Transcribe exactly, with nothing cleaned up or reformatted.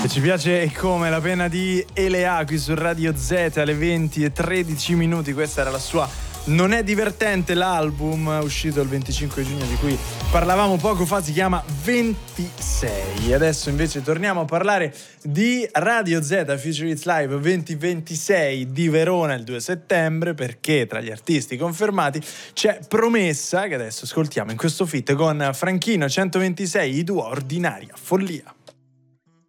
E ci piace come la penna di Elea qui su Radio Z alle venti e tredici minuti. Questa era la sua Non è divertente, l'album uscito il venticinque giugno di cui parlavamo poco fa, si chiama ventisei. Adesso invece torniamo a parlare di Radio Z Future Hits Live duemilaventisei di Verona il due settembre, perché tra gli artisti confermati c'è Promessa, che adesso ascoltiamo in questo feat con Franchino centoventisei, i duo Ordinaria Follia.